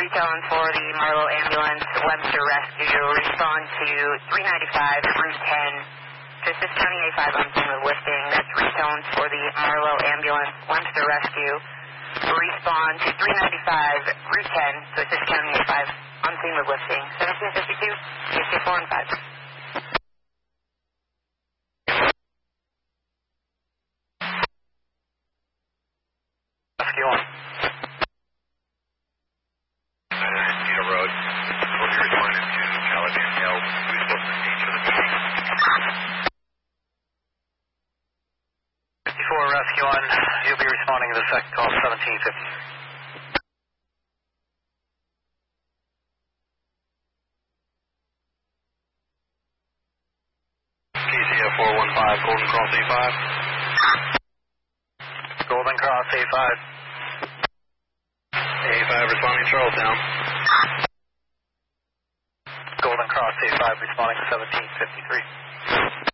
Retone for the Marlow Ambulance, Webster Rescue. Respond to 395, Route 10, to assist County A5 on scene with lifting. That's Retone for the Marlow Ambulance, Webster Rescue. Respond to 395, Route 10, to assist County A5 on scene with lifting. 1752, KSK 4 and 5. Rescue on. Cedar Road. Will be responding to Caladan Hill. We spoke to the nature of the meeting. 54 Rescue on. You'll be responding to the second call, 1750. KCF 415, Golden Cross A5. Golden Cross A5. A5 responding Charlestown. Golden Cross A5 responding to 1753.